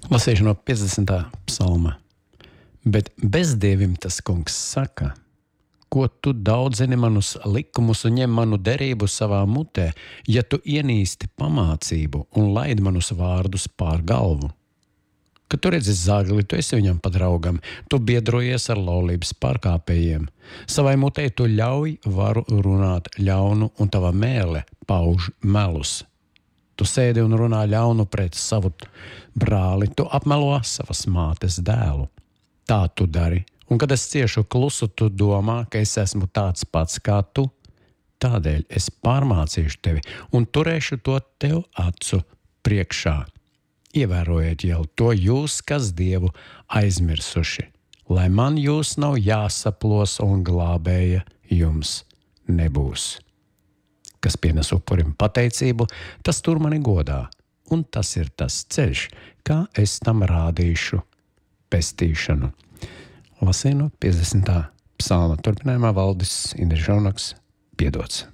Lasīšu no 50. psalma. Bet bezdievim tas kungs saka, ko tu daudzini manus likumus un ņem manu derību savā mutē, ja tu ienīsti pamācību un laid manus vārdus pār galvu. Kad tu redzi zagli, tu esi viņam pa draugam, tu biedrojies ar laulības pārkāpējiem. Savai mutē tu ļauj varu runāt ļaunu un tava mēle pauž melus. Tu sēdi un runā ļaunu pret savu brāli, tu apmelo savas mātes dēlu. Tā tu dari, un kad es ciešu klusu, tu domā, ka es esmu tāds pats kā tu. Tādēļ es pārmācīšu tevi un turēšu to tev acu priekšā. Ievērojiet jau to jūs, kas Dievu aizmirsuši, lai man jūs nav jāsaplos un glābēja jums nebūs. Kas pienes upurim pateicību, tas tur mani godā, un tas ir tas ceļš, kā es tam rādīšu pestīšanu. Lasīju no 50. psalma. Turpinājumā Valdis Indrišonaks piedots.